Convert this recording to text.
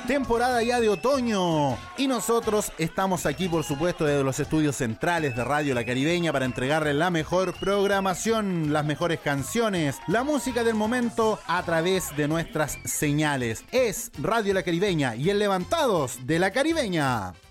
temporada ya de otoño. Y nosotros estamos aquí, por supuesto, desde los estudios centrales de Radio La Caribeña para entregarles la mejor programación, las mejores canciones, la música del momento a través de nuestras señales. Es Radio La Caribeña y el Levantados de La Caribeña.